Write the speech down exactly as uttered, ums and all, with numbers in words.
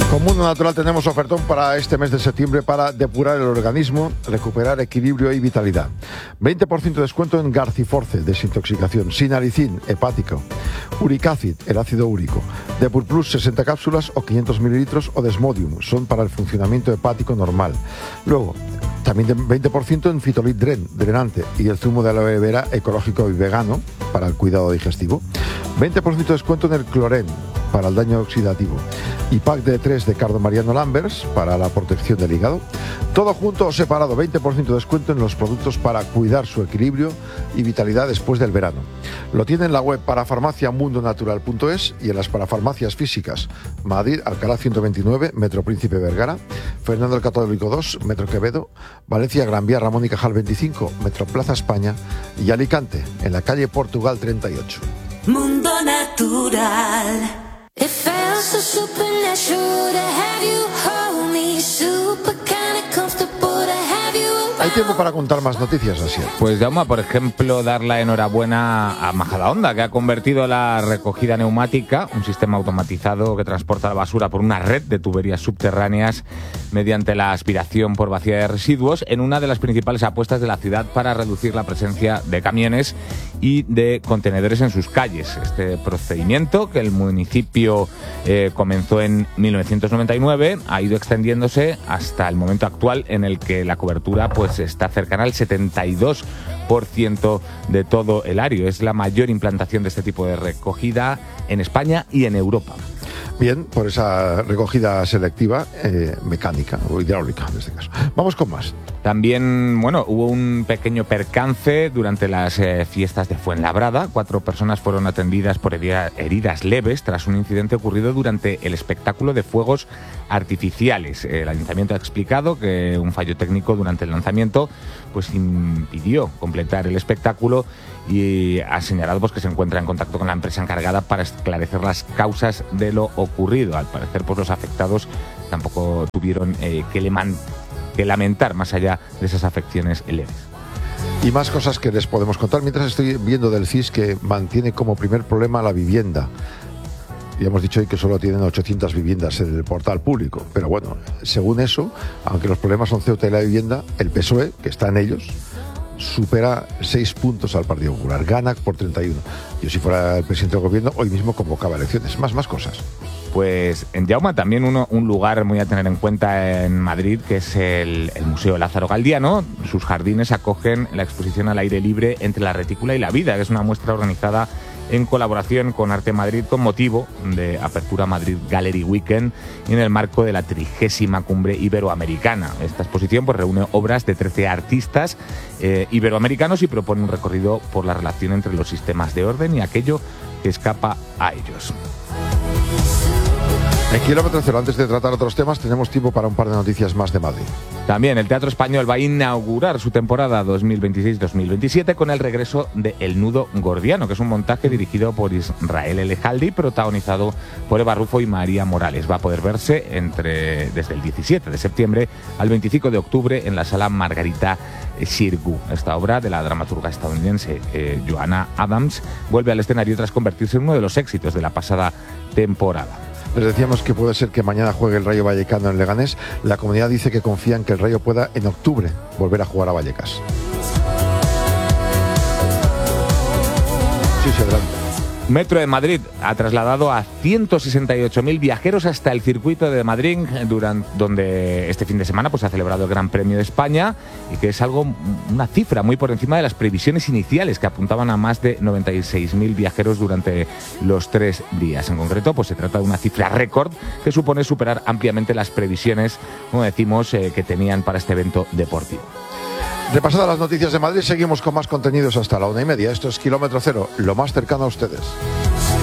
Con Mundo Natural tenemos ofertón para este mes de septiembre para depurar el organismo, recuperar equilibrio y vitalidad. veinte por ciento de descuento en Garciforce, desintoxicación, Sinalicin, hepático, Uricacid, el ácido úrico, Depur Plus, sesenta cápsulas o quinientos mililitros o Desmodium, son para el funcionamiento hepático normal. Luego, también veinte por ciento en Fitolit Dren, drenante, y el zumo de aloe vera ecológico y vegano para el cuidado digestivo. veinte por ciento de descuento en el Cloren para el daño oxidativo. Y pack de tres de Cardo Mariano Lambers para la protección del hígado. Todo junto o separado, veinte por ciento de descuento en los productos para cuidar su equilibrio y vitalidad después del verano. Lo tiene en la web parafarmacia mundo natural punto es y en las parafarmacias físicas Madrid, Alcalá ciento veintinueve, Metro Príncipe Vergara, Fernando el Católico dos, Metro Quevedo, Valencia Gran Vía Ramón y Cajal veinticinco, Metro Plaza España y Alicante, en la calle Portugal treinta y ocho. Mundo Natural. It felt so supernatural to have you hold me, super kind of comfortable to have you around. Hay tiempo para contar más noticias, así. Pues Jaume, por ejemplo, dar la enhorabuena a Majadahonda, que ha convertido la recogida neumática, un sistema automatizado que transporta la basura por una red de tuberías subterráneas mediante la aspiración por vacía de residuos, en una de las principales apuestas de la ciudad para reducir la presencia de camiones y de contenedores en sus calles. Este procedimiento, que el municipio eh, comenzó en mil novecientos noventa y nueve, ha ido extendiéndose hasta el momento actual, en el que la cobertura pues está cercana al setenta y dos por ciento de todo el área. Es la mayor implantación de este tipo de recogida en España y en Europa. Bien, por esa recogida selectiva eh, mecánica o hidráulica en este caso. Vamos con más. También, bueno, hubo un pequeño percance durante las eh, fiestas de Fuenlabrada. Cuatro personas fueron atendidas por herida, heridas leves tras un incidente ocurrido durante el espectáculo de fuegos artificiales. El ayuntamiento ha explicado que un fallo técnico durante el lanzamiento pues impidió completar el espectáculo y ha señalado pues, que se encuentra en contacto con la empresa encargada para esclarecer las causas de lo ocurrido. Al parecer, pues los afectados tampoco tuvieron eh, que, leman- que lamentar más allá de esas afecciones leves. Y más cosas que les podemos contar mientras estoy viendo del C I S que mantiene como primer problema la vivienda. Ya hemos dicho hoy que solo tienen ochocientas viviendas en el portal público, pero bueno, según eso, aunque los problemas son Ceuta y la vivienda, el P S O E, que está en ellos, supera seis puntos al Partido Popular, gana por treinta y uno. Yo, si fuera el presidente del gobierno, hoy mismo convocaba elecciones. Más, más cosas. Pues en Jaume también uno, un lugar muy a tener en cuenta en Madrid, que es el, el Museo Lázaro Galdiano. Sus jardines acogen la exposición al aire libre Entre la retícula y la vida, que es una muestra organizada en colaboración con Arte Madrid con motivo de Apertura Madrid Gallery Weekend y en el marco de la trigésima cumbre iberoamericana. Esta exposición pues, reúne obras de trece artistas eh, iberoamericanos y propone un recorrido por la relación entre los sistemas de orden y aquello que escapa a ellos. En Kilómetro Cero, antes de tratar otros temas, tenemos tiempo para un par de noticias más de Madrid. También el Teatro Español va a inaugurar su temporada dos mil veintiséis dos mil veintisiete con el regreso de El Nudo Gordiano, que es un montaje dirigido por Israel Elejaldi, protagonizado por Eva Rufo y María Morales. Va a poder verse entre desde el diecisiete de septiembre al veinticinco de octubre en la Sala Margarita Xirgu. Esta obra de la dramaturga estadounidense eh, Joanna Adams vuelve al escenario tras convertirse en uno de los éxitos de la pasada temporada. Les decíamos que puede ser que mañana juegue el Rayo Vallecano en Leganés. La comunidad dice que confía en que el Rayo pueda en octubre volver a jugar a Vallecas. Sí, sí, adelante. Metro de Madrid ha trasladado a ciento sesenta y ocho mil viajeros hasta el circuito de Madrid, durante, donde este fin de semana pues, se ha celebrado el Gran Premio de España, y que es algo, una cifra muy por encima de las previsiones iniciales, que apuntaban a más de noventa y seis mil viajeros durante los tres días. En concreto, pues se trata de una cifra récord que supone superar ampliamente las previsiones, como decimos, eh, que tenían para este evento deportivo. Repasadas las noticias de Madrid, seguimos con más contenidos hasta la una y media. Esto es Kilómetro Cero, lo más cercano a ustedes.